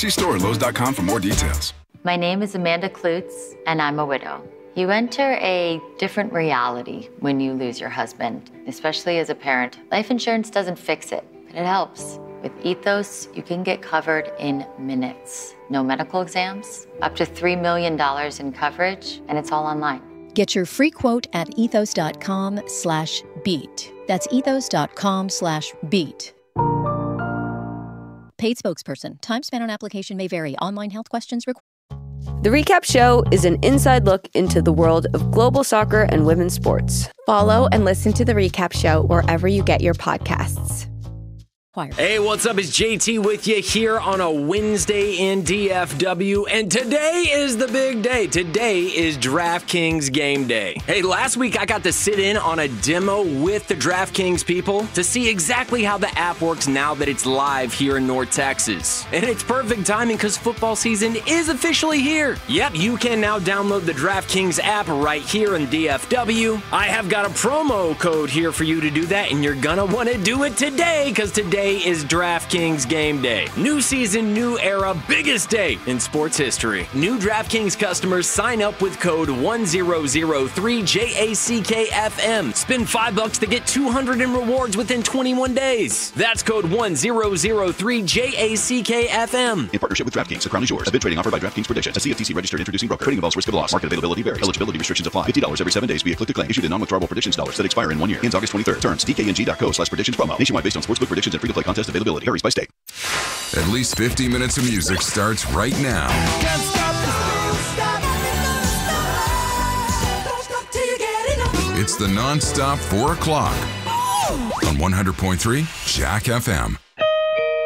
See store at Lowe's.com for more details. My name is Amanda Klutz, and I'm a widow. You enter a different reality when you lose your husband, especially as a parent. Life insurance doesn't fix it, but it helps. With Ethos, you can get covered in minutes. No medical exams, up to $3 million in coverage, and it's all online. Get your free quote at ethos.com/beat. That's ethos.com/beat. Paid spokesperson. Time spent on application may vary. Online health questions required. The Recap Show is an inside look into the world of global soccer and women's sports. Follow and listen to The Recap Show wherever you get your podcasts. Hey, what's up? It's JT with you here on a Wednesday in DFW, and today is the big day. Today is DraftKings game day. Hey, last week I got to sit in on a demo with the DraftKings people to see exactly how the app works now that it's live here in North Texas. And it's perfect timing because football season is officially here. Yep, you can now download the DraftKings app right here in DFW. I have got a promo code here for you to do that, and you're gonna want to do it today because today is DraftKings game day. New season, new era, biggest day in sports history. New DraftKings customers sign up with code 1003JACKFM. Spend $5 to get $200 in rewards within 21 days. That's code 1003JACKFM. In partnership with DraftKings, the crown is yours. A bid trading offer by DraftKings Predictions. A CFTC registered introducing broker. Trading involves risk of loss. Market availability varies. Eligibility restrictions apply. $50 every 7 days via click to claim. Issued in non-withdrawable predictions dollars that expire in 1 year. Ends August 23rd. Terms DKNG.co/predictions promo. Nationwide based on sportsbook predictions and free-to-play contest availability. Varies by state. At least 50 minutes of music starts right now. It's the non-stop 4 o'clock on 100.3 Jack FM.